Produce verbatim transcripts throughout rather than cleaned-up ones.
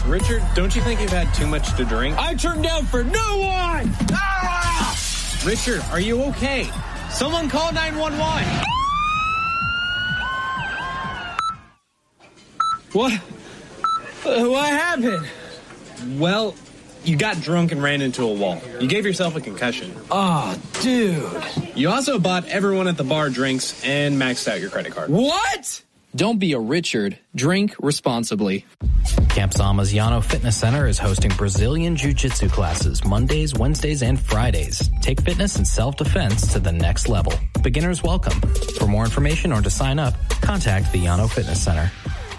Richard, don't you think you've had too much to drink? I turned down for no one! Ah! Richard, are you okay? Someone call nine one one. What? Uh, what happened? Well, you got drunk and ran into a wall. You gave yourself a concussion. Oh, dude. You also bought everyone at the bar drinks and maxed out your credit card. What? Don't be a Richard. Drink responsibly. Camp Zama's Llano Fitness Center is hosting Brazilian Jiu-Jitsu classes Mondays, Wednesdays, and Fridays. Take fitness and self-defense to the next level. Beginners welcome. For more information or to sign up, contact the Llano Fitness Center.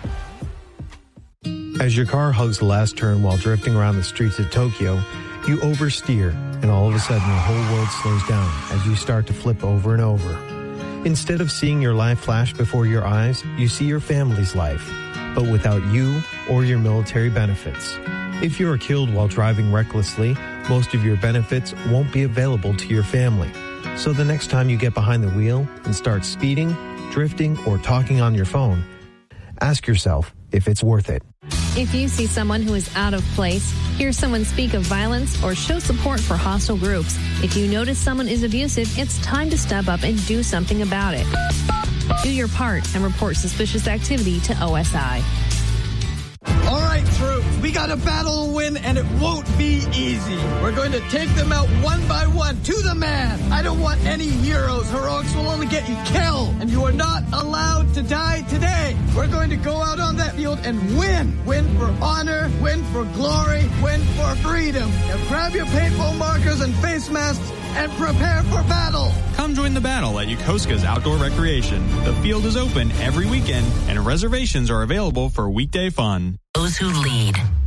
As your car hugs the last turn while drifting around the streets of Tokyo, you oversteer, and all of a sudden your whole world slows down as you start to flip over and over. Instead of seeing your life flash before your eyes, you see your family's life, but without you or your military benefits. If you are killed while driving recklessly, most of your benefits won't be available to your family. So the next time you get behind the wheel and start speeding, drifting, or talking on your phone, ask yourself if it's worth it. If you see someone who is out of place, hear someone speak of violence, or show support for hostile groups, if you notice someone is abusive, it's time to step up and do something about it. Do your part and report suspicious activity to O S I. All right, troops, we got a battle to win, and it won't be easy. We're going to take them out one by one, to the man. I don't want any heroes. Heroics will only get you killed, and you are not allowed to die today. We're going to go out on that field and win. Win for honor, win for glory, win for freedom. Now grab your paintball markers and face masks and prepare for battle. Come join the battle at Yokosuka's Outdoor Recreation. The field is open every weekend, and reservations are available for weekday fun. Those who lead.